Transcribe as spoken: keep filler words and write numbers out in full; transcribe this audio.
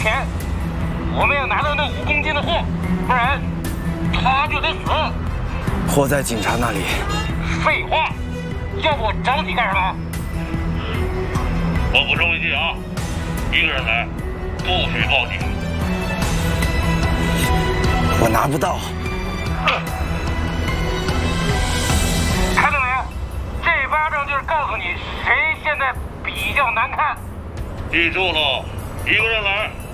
钱，我们要拿到那五公斤的货，不然他就得死。 货在警察那里。 废话，要不我找你干什么？ 我补充一句啊，一个人来，不许报警。 我拿不到。 看到没有？这巴掌就是告诉你谁现在比较难看。 记住了，一个人来。